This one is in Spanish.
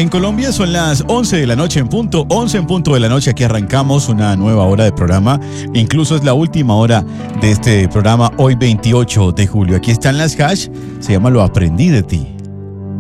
En Colombia son las 11 de la noche en punto, 11 en punto de la noche. Aquí arrancamos una nueva hora de programa. Incluso es la última hora de este programa, hoy 28 de julio. Aquí están las hash, se llama Lo aprendí de ti.